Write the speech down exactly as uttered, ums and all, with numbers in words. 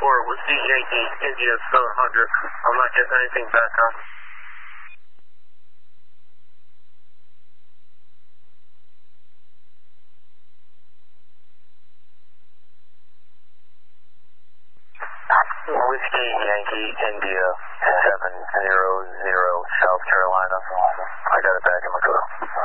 four, Whiskey Yankee, India seven hundred. I'm not getting anything back on. Whiskey Yankee, India seven zero zero, South Carolina. I got it back.